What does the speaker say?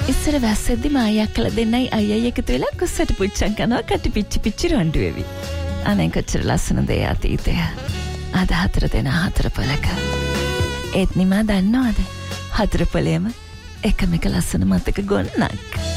ඉස්සර වැස්සෙද්දි මායියා කළ දෙන්නයි අයියයි එකතු වෙලා කුස්සට පුච්චන් කරනවා කටි පිච්චි පිච්චි රණ්ඩු වෙවි. අනේ කොච්චර ලස්සනද ඒ අතීතය. අද 4 දෙනා 4 පොලක. ඒත් නිමා දන්නවද? 4 පොලේම එකම එක ලස්සන මතක ගොන්නක්.